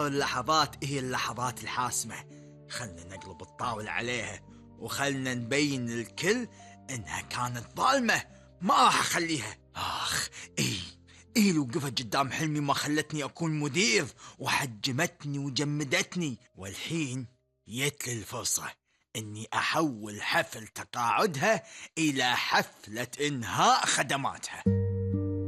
اللحظات هي اللحظات الحاسمة. خلنا نقلب الطاولة عليها وخلنا نبين للكل إنها كانت ظالمة. ما راح أخليها. إيه لو وقفت قدام حلمي ما خلتني أكون مدير، وحجمتني وجمدتني، والحين جت لي الفرصة إني أحول حفل تقاعدها إلى حفلة إنهاء خدماتها.